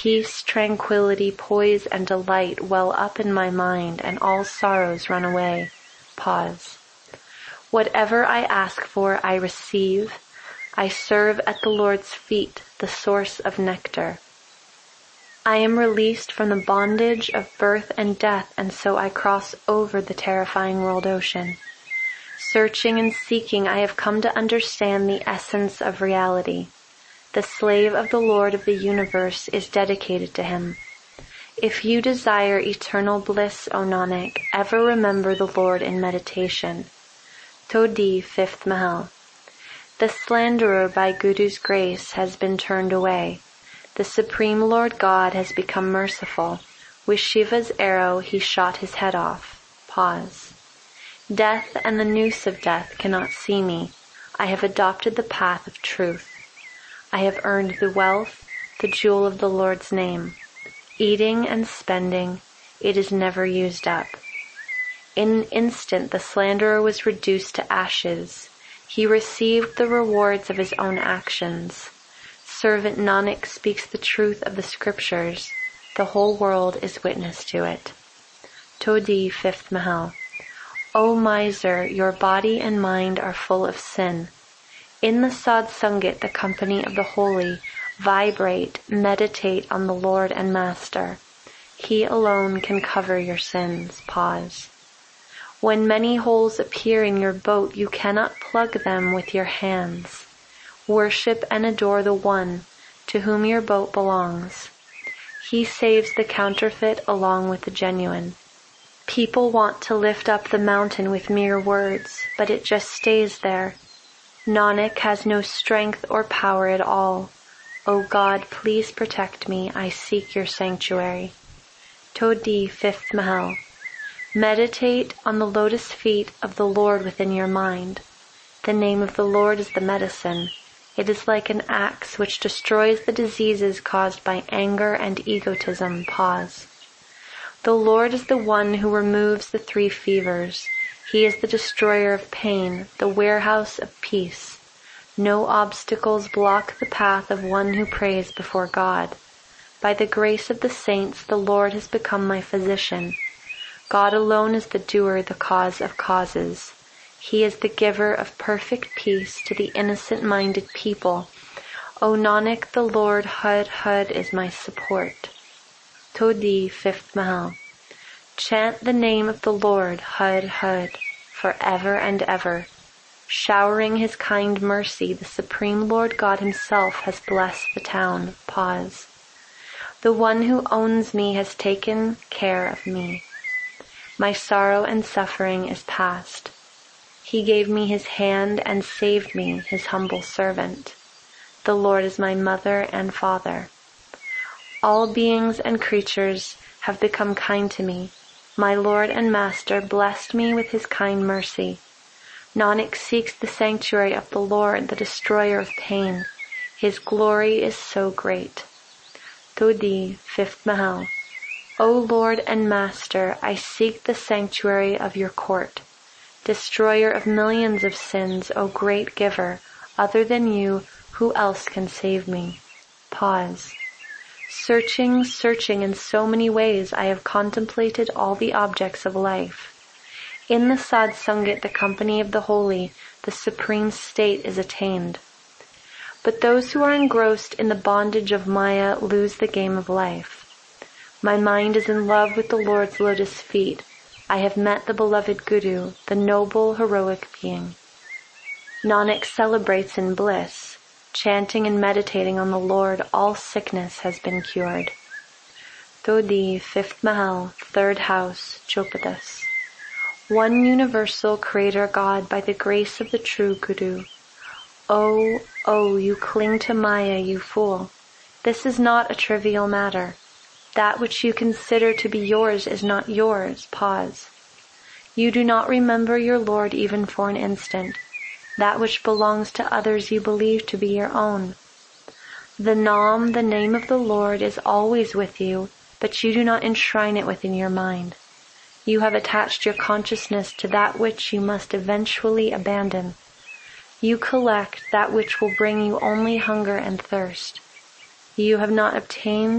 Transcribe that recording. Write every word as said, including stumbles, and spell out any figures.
peace, tranquility, poise, and delight well up in my mind, and all sorrows run away. Pause. Whatever I ask for, I receive. I serve at the Lord's feet, the source of nectar. I am released from the bondage of birth and death, and so I cross over the terrifying world ocean. Searching and seeking, I have come to understand the essence of reality. The slave of the Lord of the universe is dedicated to him. If you desire eternal bliss, O Nanak, ever remember the Lord in meditation. Todi, fifth Mahal. The slanderer by Guru's grace has been turned away. The Supreme Lord God has become merciful. With Shiva's arrow he shot his head off. Pause. Death and the noose of death cannot see me. I have adopted the path of truth. I have earned the wealth, the jewel of the Lord's name. Eating and spending, it is never used up. In an instant the slanderer was reduced to ashes. He received the rewards of his own actions. Servant Nanak speaks the truth of the scriptures. The whole world is witness to it. Todi, fifth Mahal. O miser, your body and mind are full of sin. In the Sad Sangat, the company of the holy, vibrate, meditate on the Lord and Master. He alone can cover your sins. Pause. When many holes appear in your boat, you cannot plug them with your hands. Worship and adore the one to whom your boat belongs. He saves the counterfeit along with the genuine. People want to lift up the mountain with mere words, but it just stays there. Nanak has no strength or power at all. O God, please protect me. I seek your sanctuary. Todi, fifth Mahal. Meditate on the lotus feet of the Lord within your mind. The name of the Lord is the medicine. It is like an axe which destroys the diseases caused by anger and egotism. Pause. The Lord is the one who removes the three fevers. He is the destroyer of pain, the warehouse of peace. No obstacles block the path of one who prays before God. By the grace of the saints, the Lord has become my physician. God alone is the doer, the cause of causes. He is the giver of perfect peace to the innocent-minded people. O Nanak, the Lord Hud Hud is my support. Todi, fifth Mahal. Chant the name of the Lord Hud Hud forever and ever. Showering his kind mercy, the Supreme Lord God himself has blessed the town. Pause. The one who owns me has taken care of me. My sorrow and suffering is past. He gave me his hand and saved me, his humble servant. The Lord is my mother and father. All beings and creatures have become kind to me. My Lord and Master blessed me with his kind mercy. Nanak seeks the sanctuary of the Lord, the destroyer of pain. His glory is so great. Todi, fifth Mahal. O Lord and Master, I seek the sanctuary of your court. Destroyer of millions of sins, O great giver, other than you, who else can save me? Pause. Searching, searching in so many ways, I have contemplated all the objects of life. In the Sad Sangat, the company of the holy, the supreme state is attained. But those who are engrossed in the bondage of Maya lose the game of life. My mind is in love with the Lord's lotus feet. I have met the beloved Guru, the noble, heroic being. Nanak celebrates in bliss. Chanting and meditating on the Lord, all sickness has been cured. Todi, fifth Mahal, third house, Chopadas. One universal Creator God by the grace of the true Guru. Oh, oh, you cling to Maya, you fool. This is not a trivial matter. That which you consider to be yours is not yours. Pause. You do not remember your Lord even for an instant. That which belongs to others you believe to be your own. The Nam, the name of the Lord, is always with you, but you do not enshrine it within your mind. You have attached your consciousness to that which you must eventually abandon. You collect that which will bring you only hunger and thirst. You have not obtained